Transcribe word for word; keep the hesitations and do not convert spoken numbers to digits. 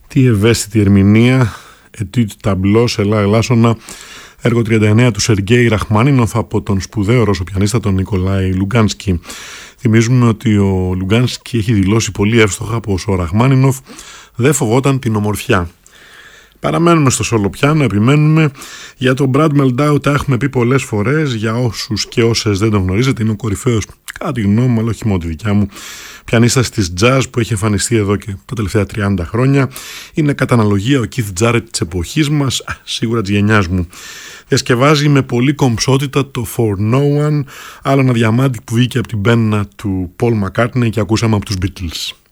Τι ευαίσθητη ερμηνεία, Ετούτ ταμπλό, ελά ελάσσονα, έργο τριάντα εννέα του Σεργέη Ραχμάνινοφ από τον σπουδαίο Ρώσο πιανίστα τον Νικολάη Λουγκάνσκι. Θυμίζουμε ότι ο Λουγκάνσκι έχει δηλώσει πολύ εύστοχα πως ο Ραχμάνινοφ δεν φοβόταν την ομορφιά. Παραμένουμε στο σόλο πιάνο, επιμένουμε. Για τον Brad Mehldau τα έχουμε πει πολλές φορές. Για όσους και όσες δεν τον γνωρίζετε, είναι ο κορυφαίος, κατά τη γνώμη μου, αλλά όχι μόνο τη δικιά μου, πιανίστας της jazz που έχει εμφανιστεί εδώ και τα τελευταία τριάντα χρόνια. Είναι κατά αναλογία ο Keith Jarrett της εποχής μας, σίγουρα της γενιάς μου. Διασκευάζει με πολύ κομψότητα το For No One, άλλο ένα διαμάντι που βγήκε από την πένα του Paul McCartney και ακούσαμε από τους Beatles.